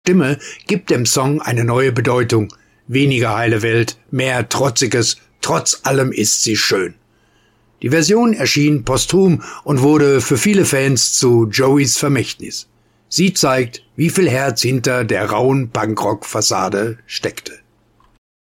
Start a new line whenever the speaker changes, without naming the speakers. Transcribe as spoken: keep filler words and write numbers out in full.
Stimme gibt dem Song eine neue Bedeutung. Weniger heile Welt, mehr Trotziges, trotz allem ist sie schön. Die Version erschien posthum und wurde für viele Fans zu Joeys Vermächtnis. Sie zeigt, wie viel Herz hinter der rauen Punkrock-Fassade steckte.